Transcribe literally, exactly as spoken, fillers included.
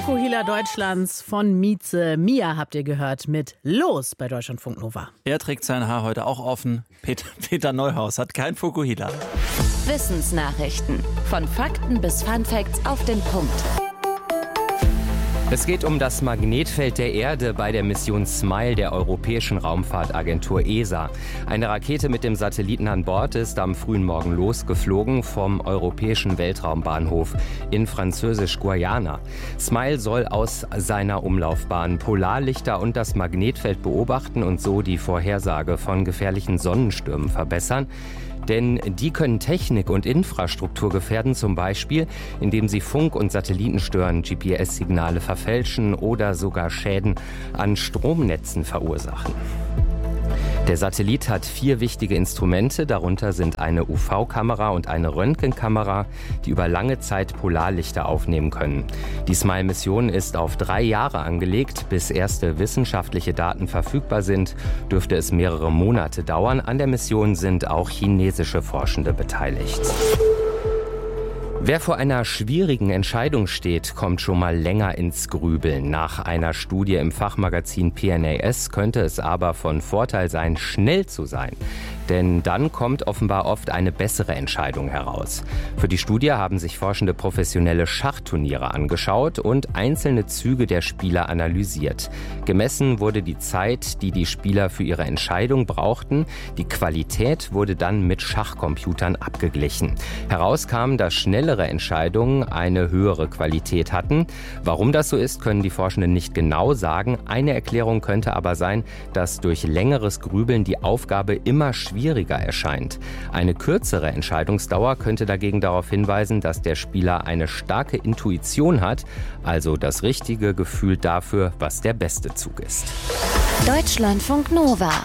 Fokuhila Deutschlands von Mieze. Mia habt ihr gehört mit Los bei Deutschlandfunk Nova. Er trägt sein Haar heute auch offen. Peter, Peter Neuhaus hat kein Fokuhila. Wissensnachrichten. Von Fakten bis Funfacts auf den Punkt. Es geht um das Magnetfeld der Erde bei der Mission SMILE der Europäischen Raumfahrtagentur E S A. Eine Rakete mit dem Satelliten an Bord ist am frühen Morgen losgeflogen vom Europäischen Weltraumbahnhof in Französisch-Guayana. SMILE soll aus seiner Umlaufbahn Polarlichter und das Magnetfeld beobachten und so die Vorhersage von gefährlichen Sonnenstürmen verbessern. Denn die können Technik und Infrastruktur gefährden, zum Beispiel, indem sie Funk- und Satelliten stören, G P S-Signale verfälschen oder sogar Schäden an Stromnetzen verursachen. Der Satellit hat vier wichtige Instrumente, darunter sind eine U V-Kamera und eine Röntgenkamera, die über lange Zeit Polarlichter aufnehmen können. Die SMILE-Mission ist auf drei Jahre angelegt. Bis erste wissenschaftliche Daten verfügbar sind, dürfte es mehrere Monate dauern. An der Mission sind auch chinesische Forschende beteiligt. Wer vor einer schwierigen Entscheidung steht, kommt schon mal länger ins Grübeln. Nach einer Studie im Fachmagazin P N A S könnte es aber von Vorteil sein, schnell zu sein. Denn dann kommt offenbar oft eine bessere Entscheidung heraus. Für die Studie haben sich Forschende professionelle Schachturniere angeschaut und einzelne Züge der Spieler analysiert. Gemessen wurde die Zeit, die die Spieler für ihre Entscheidung brauchten. Die Qualität wurde dann mit Schachcomputern abgeglichen. Heraus kam, dass schnellere Entscheidungen eine höhere Qualität hatten. Warum das so ist, können die Forschenden nicht genau sagen. Eine Erklärung könnte aber sein, dass durch längeres Grübeln die Aufgabe immer schwieriger schwieriger erscheint. Eine kürzere Entscheidungsdauer könnte dagegen darauf hinweisen, dass der Spieler eine starke Intuition hat, also das richtige Gefühl dafür, was der beste Zug ist. Deutschlandfunk Nova.